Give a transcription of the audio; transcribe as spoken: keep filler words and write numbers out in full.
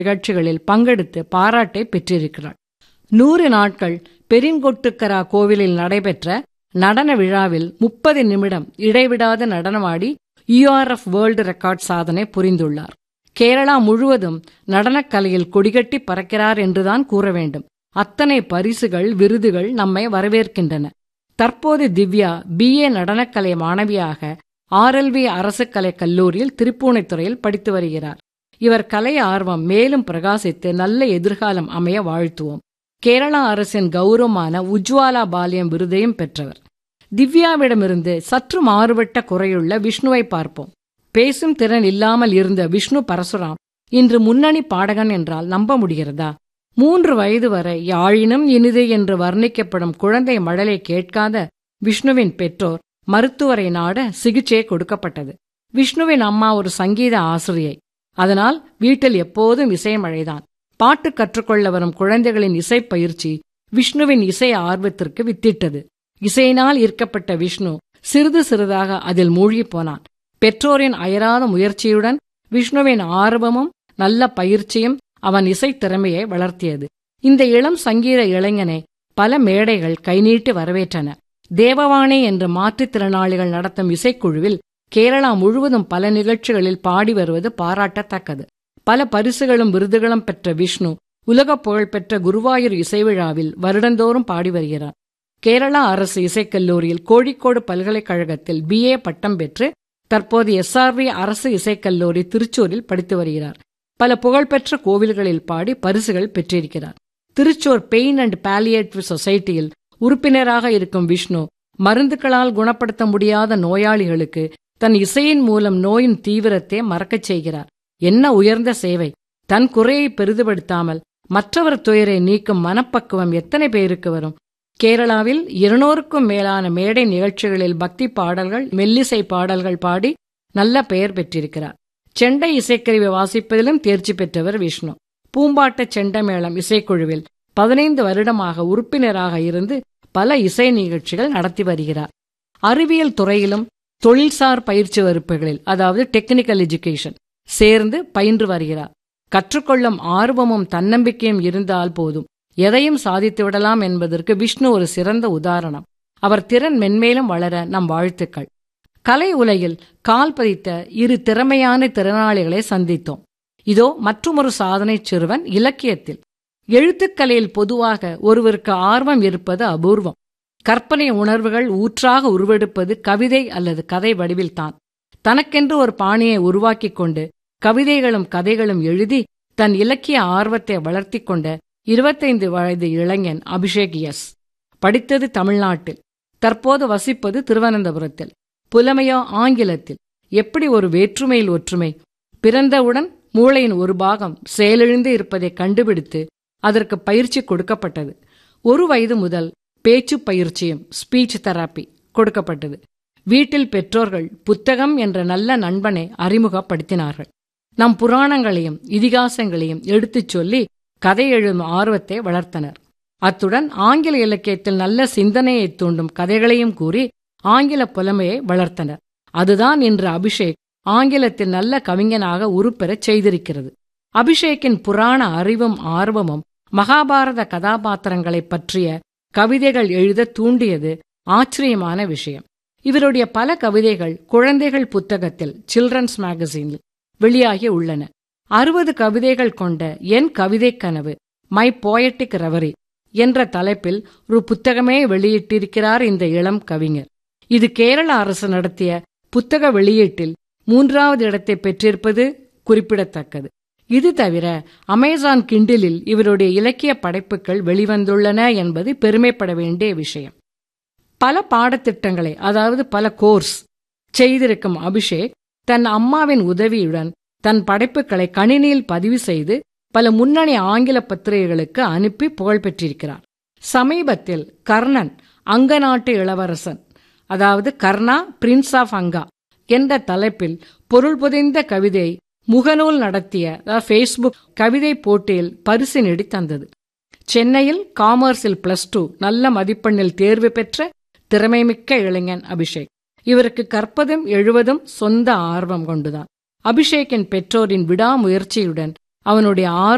நிகழ்ச்சிகளில் பங்கெடுத்து பாராட்டை பெற்றிருக்கிறாள். நூறு நாட்கள் பெரிங்கொட்டுக்கரா கோவிலில் நடைபெற்ற நடன விழாவில் முப்பது நிமிடம் இடைவிடாது நடனமாடி யுஆர்எஃப் வேர்ல்டு ரெக்கார்ட் சாதனை புரிந்துள்ளார். கேரளா முழுவதும் நடனக்கலையில் கொடிகட்டி பறக்கிறார் என்றுதான் கூற வேண்டும். அத்தனை பரிசுகள் விருதுகள் நம்மை வரவேற்கின்றன. தற்போது திவ்யா பிஏ நடனக்கலை மாணவியாக ஆர்எல்வி அரசு கலை கல்லூரியில் திருப்பூணித்துறையில் படித்து வருகிறார். இவர் கலை ஆர்வம் மேலும் பிரகாசித்து நல்ல எதிர்காலம் அமைய வாழ்த்துவோம். கேரளா அரசின் கௌரவமான உஜ்வாலா பாலியம் விருதையும் பெற்றவர். திவ்யாவிடமிருந்து சற்று மாறுபட்ட குறையுள்ள விஷ்ணுவை பார்ப்போம். பேசும் திறன் இல்லாமல் இருந்த விஷ்ணு பரசுராம் இன்று முன்னணி பாடகன் என்றால் நம்ப முடிகிறதா? மூன்று வயது வரை யாழினும் இனிது என்று வர்ணிக்கப்படும் குழந்தை மழலை கேட்காத விஷ்ணுவின் பெற்றோர் மருத்துவரை நாட சிகிச்சை கொடுக்கப்பட்டது. விஷ்ணுவின் அம்மா ஒரு சங்கீத ஆசிரியை. அதனால் வீட்டில் எப்போதும் இசை மழைதான். பாட்டு கற்றுக்கொள்ள வரும் குழந்தைகளின் இசை பயிற்சி விஷ்ணுவின் இசை ஆர்வத்திற்கு வித்திட்டது. இசையினால் ஈர்க்கப்பட்ட விஷ்ணு சிறிது சிறிதாக அதில் மூழ்கி போனான். பெற்றோரின் அயராத முயற்சியுடன் விஷ்ணுவின் ஆர்வமும் நல்ல பயிற்சியும் அவன் இசை திறமையை வளர்த்தியது. இந்த இளம் சங்கீத இளைஞனை பல மேடைகள் கைநீட்டி வரவேற்றன. தேவவாணி என்று மாற்றுத்திறனாளிகள் நடத்தும் இசைக்குழுவில் கேரளா முழுவதும் பல நிகழ்ச்சிகளில் பாடி வருவது பாராட்டத்தக்கது. பல பரிசுகளும் விருதுகளும் பெற்ற விஷ்ணு உலக புகழ்பெற்ற குருவாயூர் இசை விழாவில் வருடந்தோறும் பாடி வருகிறார். கேரளா அரசு இசைக்கல்லூரியில் கோழிக்கோடு பல்கலைக்கழகத்தில் பிஏ பட்டம் பெற்று தற்போது எஸ்ஆர்வி அரசு இசைக்கல்லூரி திருச்சூரில் படித்து வருகிறார். பல புகழ்பெற்ற கோவில்களில் பாடி பரிசுகள் பெற்றிருக்கிறார். திருச்சூர் பெயின் அண்ட் பாலியேட்டிவ் சொசைட்டியில் உறுப்பினராக இருக்கும் விஷ்ணு மருந்துகளால் குணப்படுத்த முடியாத நோயாளிகளுக்கு தன் இசையின் மூலம் நோயின் தீவிரத்தை மறக்கச் செய்கிறார். என்ன உயர்ந்த சேவை! தன் குறையை பெரிதுபடுத்தாமல் மற்றவர் துயரை நீக்கும் மனப்பக்குவம் எத்தனை பேருக்கு வரும்? கேரளாவில் இருநூறுக்கும் மேலான மேடை நிகழ்ச்சிகளில் பக்தி பாடல்கள் மெல்லிசை பாடல்கள் பாடி நல்ல பெயர் பெற்றிருக்கிறார். செண்டை இசைக்கருவி வாசிப்பதிலும் தேர்ச்சி பெற்றவர் விஷ்ணு. பூம்பாட்ட செண்டமேளம் இசைக்குழுவில் பதினைந்து வருடமாக உறுப்பினராக இருந்து பல இசை நிகழ்ச்சிகள் நடத்தி வருகிறார். அறிவியல் துறையிலும் தொழில்சார் பயிற்சி வகுப்புகளில் அதாவது டெக்னிக்கல் எஜுகேஷன் சேர்ந்து பயின்று வருகிறார். கற்றுக்கொள்ளும் ஆர்வமும் தன்னம்பிக்கையும் இருந்தால் போதும், எதையும் சாதித்து விடலாம் என்பதற்கு விஷ்ணு ஒரு சிறந்த உதாரணம். அவர் திறன் மென்மேலும் வளர நம் வாழ்த்துக்கள். கலை உலகில் கால் பதித்த இரு திறமையான திறனாளிகளை சந்தித்தோம். இதோ மற்றுமொரு சாதனை சிறுவன் இலக்கியத்தில். எழுத்துக்கலையில் பொதுவாக ஒருவருக்கு ஆர்வம் இருப்பது அபூர்வம். கற்பனை உணர்வுகள் ஊற்றாக உருவெடுப்பது கவிதை அல்லது கதை வடிவில்தான். தனக்கென்று ஒரு பாணியை உருவாக்கிக் கொண்டு கவிதைகளும் கதைகளும் எழுதி தன் இலக்கிய ஆர்வத்தை வளர்த்தி கொண்ட இருபத்தைந்து வயது இளைஞன் அபிஷேக் எஸ். படித்தது தமிழ்நாட்டில், தற்போது வசிப்பது திருவனந்தபுரத்தில். புலமையோ ஆங்கிலத்தில். எப்படி ஒரு வேற்றுமையில் ஒற்றுமை! பிறந்தவுடன் மூளையின் ஒரு பாகம் செயலிழந்து இருப்பதை கண்டுபிடித்து அதற்கு பயிற்சி கொடுக்கப்பட்டது. ஒரு வயது முதல் பேச்சு பயிற்சியும் ஸ்பீச் தெரப்பி கொடுக்கப்பட்டது. வீட்டில் பெற்றோர்கள் புத்தகம் என்ற நல்ல நண்பனை அறிமுகப்படுத்தினார்கள். நம் புராணங்களையும் இதிகாசங்களையும் எடுத்துச் சொல்லி கதை எழுதும் ஆர்வத்தை வளர்த்தனர். அத்துடன் ஆங்கில இலக்கியத்தில் நல்ல சிந்தனையை தூண்டும் கதைகளையும் கூறி ஆங்கில புலமையை வளர்த்தனர். அதுதான் இன்று அபிஷேக் ஆங்கிலத்தில் நல்ல கவிஞனாக உருப்பெறச் செய்திருக்கிறது. அபிஷேக்கின் புராண அறிவும் ஆர்வமும் மகாபாரத கதாபாத்திரங்களை பற்றிய கவிதைகள் எழுத தூண்டியது ஆச்சரியமான விஷயம். இவருடைய பல கவிதைகள் குழந்தைகள் புத்தகத்தில் சில்ட்ரன்ஸ் மேகசினில் வெளியாகி உள்ளன. அறுபது கவிதைகள் கொண்ட என் கவிதை கனவு மை போயட்டிக் ரெவரி என்ற தலைப்பில் ஒரு புத்தகமே வெளியிட்டிருக்கிறார் இந்த இளம் கவிஞர். இது கேரள அரசு நடத்திய புத்தக வெளியீட்டில் மூன்றாவது இடத்தை பெற்றிருப்பது குறிப்பிடத்தக்கது. இது தவிர அமேசான் கிண்டிலில் இவருடைய இலக்கிய படைப்புகள் வெளிவந்துள்ளன என்பது பெருமைப்பட வேண்டிய விஷயம். பல பாடத்திட்டங்களை அதாவது பல கோர்ஸ் செய்திருக்கும் அபிஷேக் தன் அம்மாவின் உதவியுடன் தன் படைப்புகளை கணினியில் பதிவு செய்து பல முன்னணி ஆங்கில பத்திரிகைகளுக்கு அனுப்பி புகழ் பெற்றிருக்கிறார். சமீபத்தில் கர்ணன் அங்க நாட்டு இளவரசன் அதாவது கர்ணா பிரின்ஸ் ஆஃப் அங்கா என்ற தலைப்பில் பொருள் புதைந்த கவிதை முகநூல் நடத்திய ஃபேஸ்புக் கவிதை போட்டியில் பரிசு நேடி தந்தது. சென்னையில் காமர்ஸில் பிளஸ் டூ நல்ல மதிப்பெண்ணில் தேர்வு பெற்ற திறமைமிக்க இளைஞன் அபிஷேக். இவருக்கு கற்பதும் எழுவதும் சொந்த ஆர்வம் கொண்டுதான். அபிஷேக்கின் பெற்றோரின் விடாமுயற்சியுடன் அவனுடைய ஆர்வம்